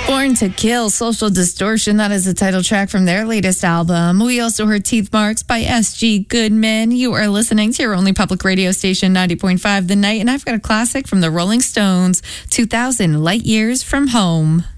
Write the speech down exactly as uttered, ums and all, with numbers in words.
Born to Kill, Social Distortion. That is the title track from their latest album. We also heard Teeth Marks by S G Goodman. You are listening to your only public radio station, ninety point five The Night, and I've got a classic from the Rolling Stones, two thousand Light Years from Home.